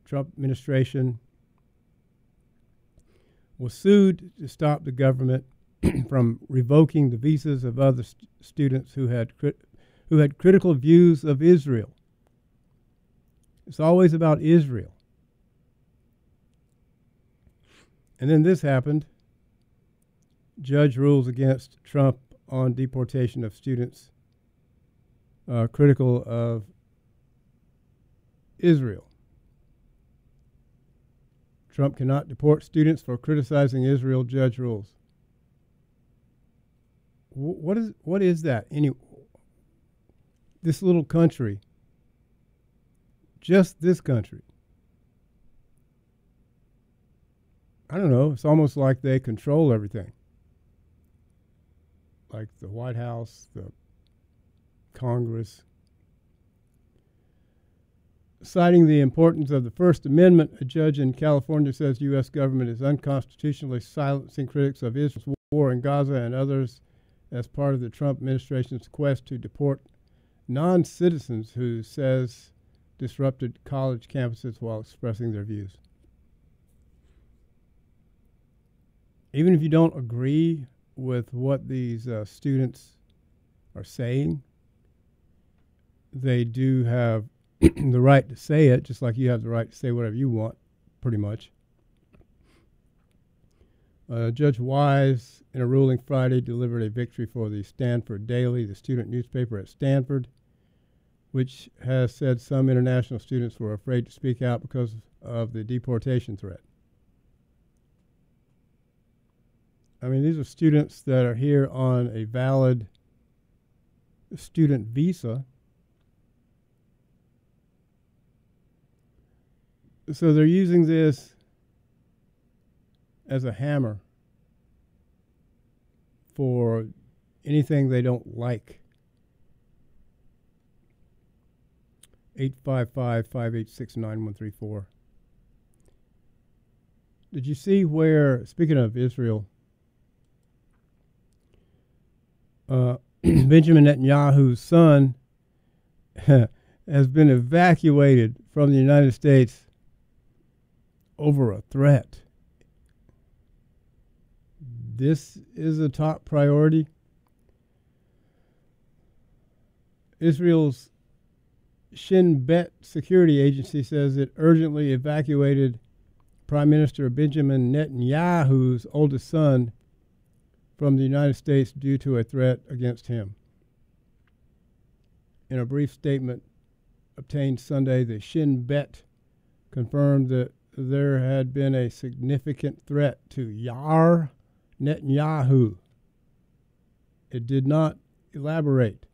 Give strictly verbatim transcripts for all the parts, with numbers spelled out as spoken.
Trump administration was sued to stop the government from revoking the visas of other st- students who had crit- who had critical views of Israel. It's always about Israel. And then this happened. Judge rules against Trump on deportation of students uh, critical of Israel. Trump cannot deport students for criticizing Israel, judge rules. W- what is what is that? Any this little country, just this country. I don't know. It's almost like they control everything. Like the White House, the Congress. Citing the importance of the First Amendment, a judge in California says the U S government is unconstitutionally silencing critics of Israel's war in Gaza and others as part of the Trump administration's quest to deport non-citizens who says disrupted college campuses while expressing their views. Even if you don't agree with what these uh, students are saying, they do have the right to say it, just like you have the right to say whatever you want, pretty much. Uh, Judge Wise, in a ruling Friday, delivered a victory for the Stanford Daily, the student newspaper at Stanford, which has said some international students were afraid to speak out because of the deportation threat. I mean, these are students that are here on a valid student visa. So they're using this as a hammer for anything they don't like. eight five five, five eight six, nine one three four. Did you see where, speaking of Israel, uh, Benjamin Netanyahu's son has been evacuated from the United States over a threat? This is a top priority. Israel's Shin Bet security agency says it urgently evacuated Prime Minister Benjamin Netanyahu's oldest son from the United States due to a threat against him. In a brief statement obtained Sunday, the Shin Bet confirmed that there had been a significant threat to Yair Netanyahu. It did not elaborate.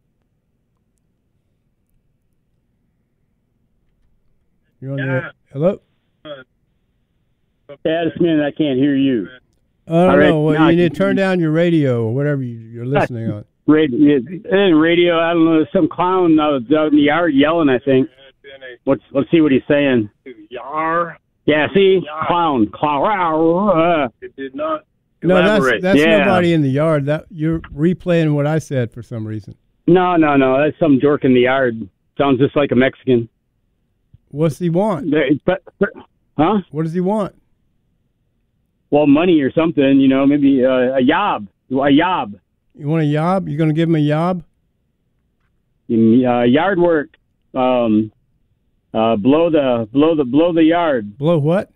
You're on yeah. the, hello? Yeah, just a minute, I can't hear you. I don't All right, know. Well, now you I need can to turn hear down your radio or whatever you, you're listening on. Radio, radio, I don't know, some clown out in the yard yelling, I think. Let's, let's see what he's saying. Yar. Yeah, see? Yar. Clown. Clown. It did not No, that's, elaborate. that's Yeah. nobody in the yard. That you're replaying what I said for some reason. No, no, no, that's some dork in the yard. Sounds just like a Mexican. What's he want? There- But, but, huh? What does he want? Well, money or something, you know, maybe uh, a yob. A yob. You want a yob? You going to give him a yob? Uh, yard work. Um, uh, blow the, blow the, blow the yard. Blow what?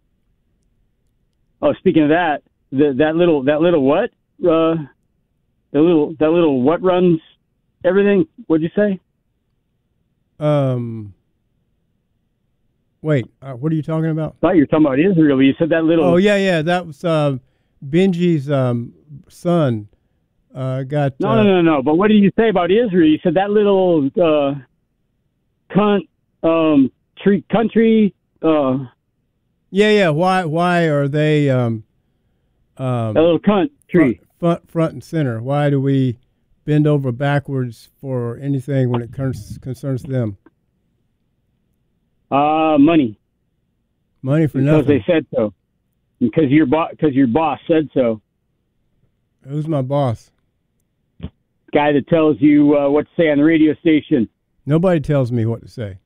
Oh, speaking of that, the, that little, that little what? Uh, the little, that little what runs everything? What'd you say? Um. Wait, uh, what are you talking about? I thought you were talking about Israel. You said that little. Oh yeah, yeah, that was uh, Benji's um, son. Uh, got No, uh, no, no, no. But what did you say about Israel? You said that little uh, cunt, um, tree country. Uh, Yeah, yeah. Why? Why are they um, um, that little cunt tree. front, front, front and center? Why do we bend over backwards for anything when it concerns, concerns them? Uh, money. Money for Because nothing. they said so. Because your boss, because your boss said so. Who's my boss? Guy that tells you uh, what to say on the radio station. Nobody tells me what to say.